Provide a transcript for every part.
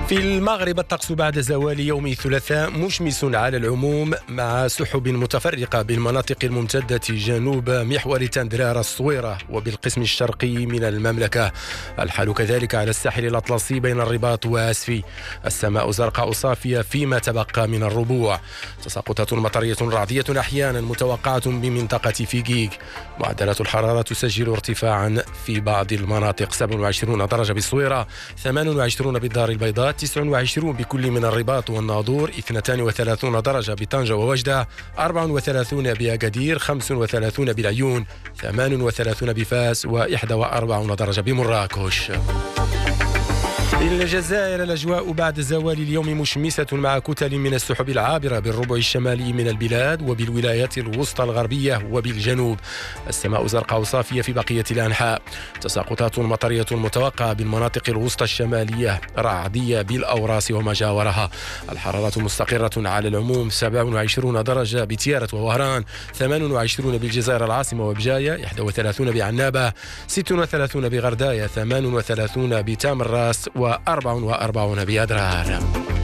في المغرب الطقس بعد زوال يوم الثلاثاء مشمس على العموم مع سحب متفرقة بالمناطق الممتدة جنوب محور تندرار الصويرة وبالقسم الشرقي من المملكة. الحال كذلك على الساحل الأطلسي بين الرباط وأسفي. السماء زرقاء صافية فيما تبقى من الربوع. تساقطات مطرية رعدية أحيانا متوقعة بمنطقة فيغيغ. معدلات الحرارة تسجل ارتفاعا في بعض المناطق 27 درجة بالصويرة، 28 بالدار البيضاء، 29 بكل من الرباط والناظور، 32 درجة بطنجة ووجدة، 34 بأكادير، 35 بالعيون، 38 بفاس، و41 درجة بمراكش. في الجزائر الأجواء بعد زوال اليوم مشمسة مع كتل من السحب العابرة بالربع الشمالي من البلاد وبالولايات الوسطى الغربية وبالجنوب. السماء زرقاء صافية في بقية الأنحاء. تساقطات مطرية متوقعة بالمناطق الوسطى الشمالية رعدية بالأوراس وما جاورها. الحرارة مستقرة على العموم 27 درجة بتيارة ووهران، 28 بالجزائر العاصمة وبجاية، 31 بعنابة، 36 بغرداية، 38 بتام الراس، و44 بأدرار.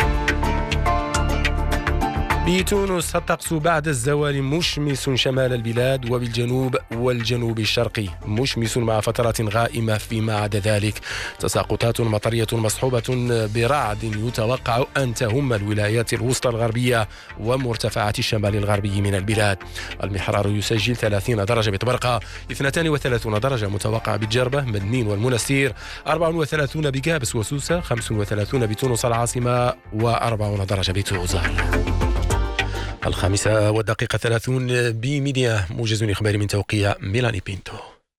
بتونس الطقس بعد الزوال مشمس شمال البلاد وبالجنوب والجنوب الشرقي، مشمس مع فترات غائمة فيما عدا ذلك. تساقطات مطرية مصحوبة برعد يتوقع أن تهم الولايات الوسطى الغربية ومرتفعات الشمال الغربي من البلاد. المحرار يسجل 30 درجة بطبرقة، 32 درجة متوقع بالجربة، مدنين والمنستير، 34 بقابس وسوسة، 35 بتونس العاصمة، و40 درجة بتوزان. 5:30 بميديا. موجز إخباري من توقيع ميلاني بينتو.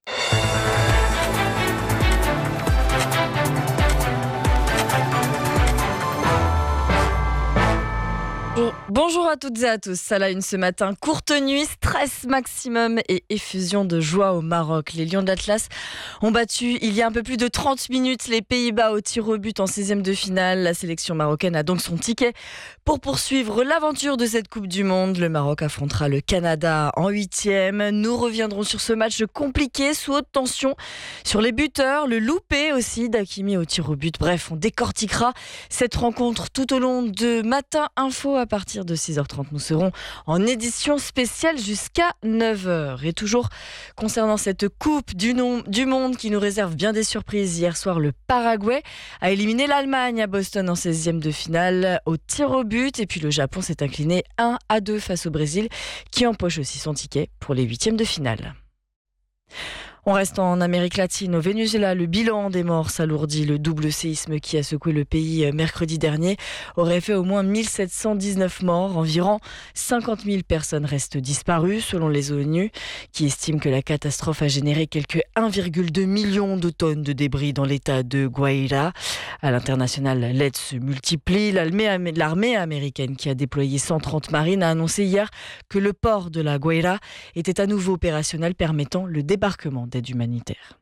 Bonjour à toutes et à tous. À la une ce matin, courte nuit, stress maximum et effusion de joie au Maroc. Les Lions de l'Atlas ont battu il y a un peu plus de 30 minutes les Pays-Bas au tir au but en 16e de finale. La sélection marocaine a donc son ticket pour poursuivre l'aventure de cette Coupe du Monde. Le Maroc affrontera le Canada en 8e. Nous reviendrons sur ce match compliqué sous haute tension, sur les buteurs, le loupé aussi d'Hakimi au tir au but. Bref, on décortiquera cette rencontre tout au long de Matin Info à partir de 6h30. Nous serons en édition spéciale jusqu'à 9h. Et toujours concernant cette Coupe du Monde qui nous réserve bien des surprises. Hier soir, le Paraguay a éliminé l'Allemagne à Boston en 16e de finale au tir au but. Et puis le Japon s'est incliné 1-2 face au Brésil qui empoche aussi son ticket pour les 8e de finale. On reste en Amérique latine. Au Venezuela, le bilan des morts s'alourdit. Le double séisme qui a secoué le pays mercredi dernier aurait fait au moins 1719 morts. Environ 50 000 personnes restent disparues, selon les ONU, qui estiment que la catastrophe a généré quelques 1,2 million de tonnes de débris dans l'état de Guaira. À l'international, l'aide se multiplie. L'armée américaine, qui a déployé 130 marines, a annoncé hier que le port de la Guaira était à nouveau opérationnel, permettant le débarquement d'aide humanitaire.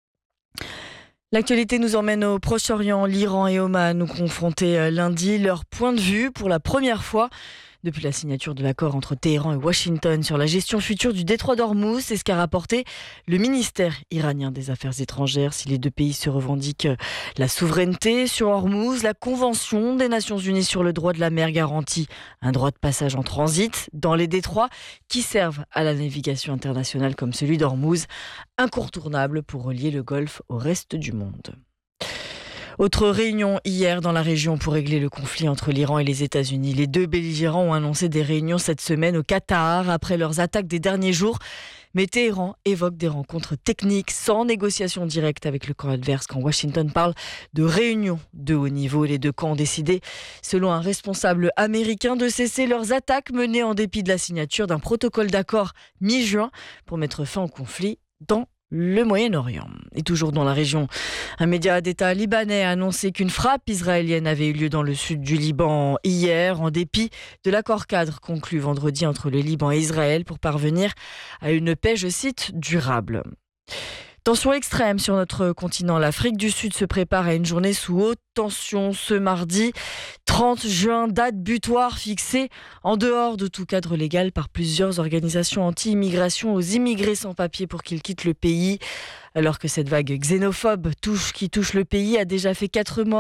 L'actualité nous emmène au Proche-Orient. L'Iran et Oman nous confrontaient lundi leur point de vue pour la première fois depuis la signature de l'accord entre Téhéran et Washington sur la gestion future du détroit d'Ormuz. C'est ce qu'a rapporté le ministère iranien des Affaires étrangères. Si les deux pays se revendiquent la souveraineté sur Ormuz, la Convention des Nations Unies sur le droit de la mer garantit un droit de passage en transit dans les détroits qui servent à la navigation internationale comme celui d'Ormuz, incontournable pour relier le Golfe au reste du monde. Autre réunion hier dans la région pour régler le conflit entre l'Iran et les États-Unis. Les deux belligérants ont annoncé des réunions cette semaine au Qatar après leurs attaques des derniers jours. Mais Téhéran évoque des rencontres techniques sans négociation directe avec le camp adverse quand Washington parle de réunions de haut niveau. Les deux camps ont décidé, selon un responsable américain, de cesser leurs attaques menées en dépit de la signature d'un protocole d'accord mi-juin pour mettre fin au conflit dans le Moyen-Orient. Et toujours dans la région, un média d'État libanais a annoncé qu'une frappe israélienne avait eu lieu dans le sud du Liban hier, en dépit de l'accord cadre conclu vendredi entre le Liban et Israël pour parvenir à une paix, je cite, durable. Tension extrême sur notre continent. L'Afrique du Sud se prépare à une journée sous haute tension ce mardi 30 juin, date butoir fixée en dehors de tout cadre légal par plusieurs organisations anti-immigration aux immigrés sans papier pour qu'ils quittent le pays. Alors que cette vague xénophobe qui touche le pays a déjà fait 4 morts.